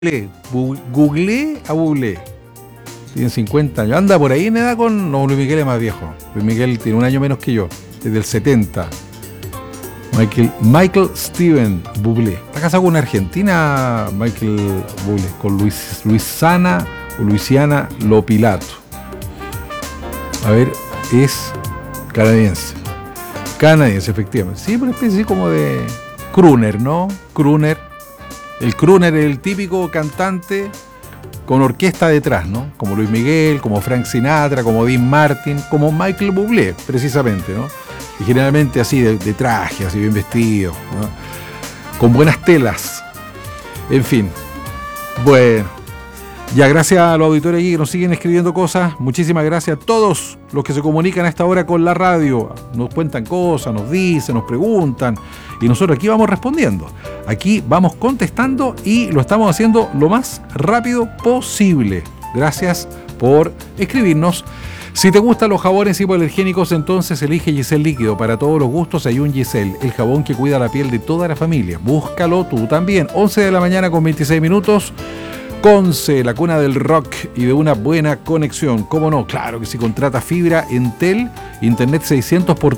Googleé a Bublé. Tiene 50 años. Anda por ahí en edad con... No, Luis Miguel es más viejo. Luis Miguel tiene un año menos que yo. Desde el 70. Michael Steven Bublé. Está casado con una argentina, Michael Bublé. Con Luisiana o Luisiana Lopilato. A ver, es canadiense. Canadiense, efectivamente. Sí, una especie como de crooner, ¿no? Crooner. El crooner es el típico cantante con orquesta detrás, ¿no? Como Luis Miguel, como Frank Sinatra, como Dean Martin, como Michael Bublé, precisamente, ¿no? Y generalmente así, de traje, así bien vestido, ¿no? Con buenas telas. En fin. Bueno. Ya, gracias a los auditores aquí que nos siguen escribiendo cosas. Muchísimas gracias a todos los que se comunican a esta hora con la radio. Nos cuentan cosas, nos dicen, nos preguntan. Y nosotros aquí vamos respondiendo. Aquí vamos contestando y lo estamos haciendo lo más rápido posible. Gracias por escribirnos. Si te gustan los jabones hipoalergénicos, entonces elige Giselle Líquido. Para todos los gustos hay un Giselle, el jabón que cuida la piel de toda la familia. Búscalo tú también. 11 de la mañana con 26 minutos. Conce, la cuna del rock y de una buena conexión. ¿Cómo no? Claro que si contrata fibra Entel, internet 600 por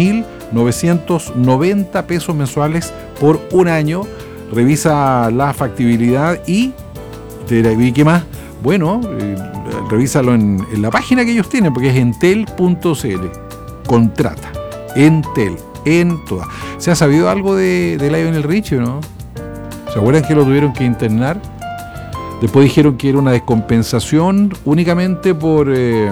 13.990 pesos mensuales por un año. Revisa la factibilidad y ¿qué más? Bueno, revísalo en la página que ellos tienen, porque es entel.cl. Contrata. Entel, en toda. ¿Se ha sabido algo de Lionel Richie, no? ¿Se acuerdan que lo tuvieron que internar? Después dijeron que era una descompensación únicamente por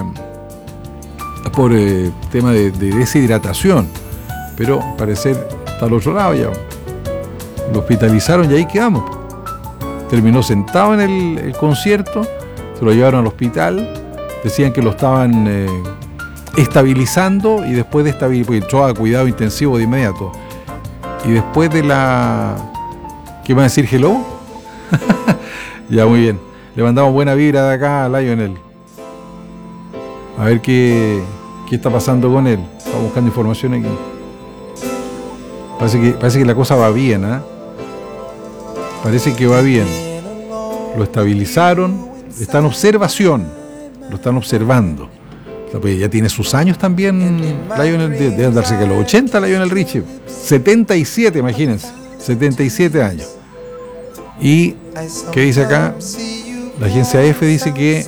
tema de deshidratación. Pero al parecer está al otro lado ya. Lo hospitalizaron y ahí quedamos. Terminó sentado en el concierto, se lo llevaron al hospital, decían que lo estaban estabilizando y después de estabilizar, porque entró a cuidado intensivo de inmediato. Y después de la... ¿Qué van a decir? ¿Hello? Ya, muy bien. Le mandamos buena vibra de acá a Lionel. A ver qué está pasando con él. Estamos buscando información aquí. Parece que la cosa va bien, ¿eh? Parece que va bien. Lo estabilizaron. Está en observación. Lo están observando. Ya tiene sus años también. Lionel, debe andarse que a los 80, Lionel Richie. 77, imagínense. 77 años. Y, ¿qué dice acá? La agencia EFE dice que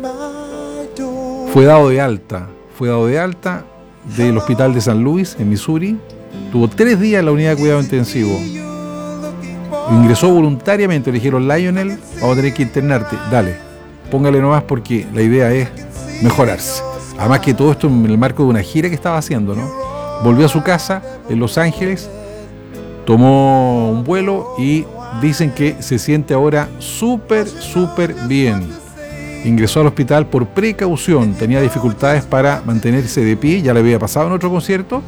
fue dado de alta del hospital de San Luis, en Missouri. Tuvo 3 días en la unidad de cuidado intensivo. Ingresó voluntariamente, le dijeron, Lionel, vamos a tener que internarte. Dale, póngale nomás porque la idea es mejorarse. Además que todo esto en el marco de una gira que estaba haciendo, ¿no? Volvió a su casa en Los Ángeles, tomó un vuelo y dicen que se siente ahora súper bien. Ingresó al hospital por precaución, tenía dificultades para mantenerse de pie, ya le había pasado en otro concierto,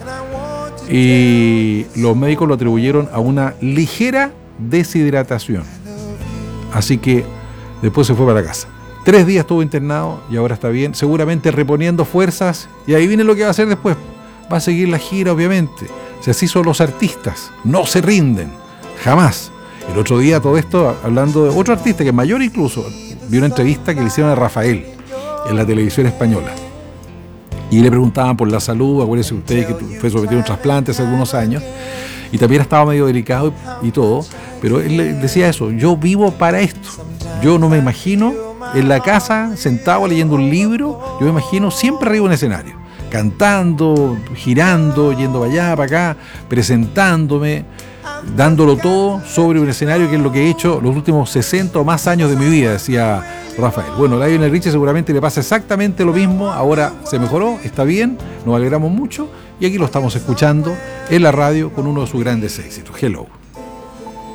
y los médicos lo atribuyeron a una ligera deshidratación. Así que después se fue para casa. 3 días estuvo internado y ahora está bien, seguramente reponiendo fuerzas, y ahí viene lo que va a hacer después. Va a seguir la gira, obviamente. Si así son los artistas, no se rinden, jamás. El otro día todo esto, hablando de otro artista que es mayor incluso, vi una entrevista que le hicieron a Rafael en la televisión española. Y le preguntaban por la salud, acuérdense ustedes que fue sometido a un trasplante hace algunos años, y también estaba medio delicado y todo, pero él decía eso, yo vivo para esto. Yo no me imagino en la casa, sentado leyendo un libro, yo me imagino siempre arriba de un escenario, cantando, girando, yendo para allá, para acá, presentándome, dándolo todo sobre un escenario, que es lo que he hecho los últimos 60 o más años de mi vida, decía Rafael. Bueno, Lionel Richie seguramente le pasa exactamente lo mismo, ahora se mejoró, está bien, nos alegramos mucho y aquí lo estamos escuchando en la radio con uno de sus grandes éxitos. Hello.